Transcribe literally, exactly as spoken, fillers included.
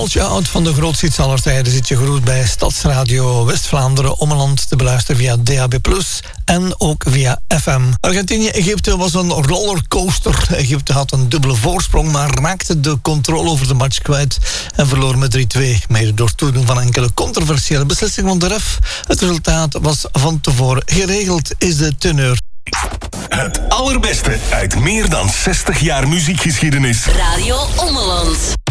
Called You Out van de grootste hits aller tijden zit je groet bij Stadsradio West-Vlaanderen Ommeland te beluisteren via D A B plus, en ook via F M. Argentinië-Egypte was een rollercoaster. Egypte had een dubbele voorsprong, maar raakte de controle over de match kwijt en verloor met drie twee. Mede door toedoen van enkele controversiële beslissingen van de ref. Het resultaat was van tevoren geregeld, is de teneur. Het allerbeste uit meer dan zestig jaar muziekgeschiedenis. Radio Ommeland.